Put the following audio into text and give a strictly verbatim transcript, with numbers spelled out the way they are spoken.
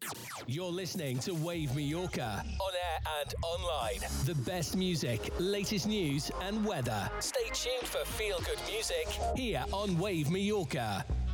You're listening to Wave Mallorca, on air and online. The best music, latest news and weather. Stay tuned for feel-good music here on Wave Mallorca.